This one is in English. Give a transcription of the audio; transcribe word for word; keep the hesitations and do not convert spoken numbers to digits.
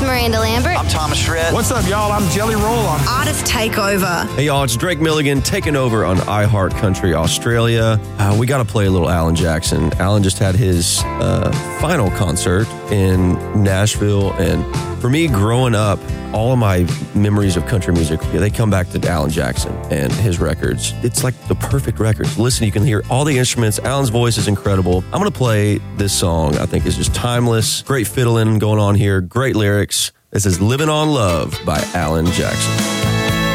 is Miranda Lambert. I'm Thomas Shred. What's up, y'all? I'm Jelly Roll. I'm Artist Takeover. Hey, y'all, it's Drake Milligan taking over on iHeart Country Australia. Uh, we got to play a little Alan Jackson. Alan just had his uh, final concert in Nashville, and for me, growing up, all of my memories of country music, they come back to Alan Jackson and his records. It's like the perfect records. Listen, you can hear all the instruments. Alan's voice is incredible. I'm going to play this song. I think is just timeless. Great fiddling going on here. Great lyrics. This is Living on Love by Alan Jackson.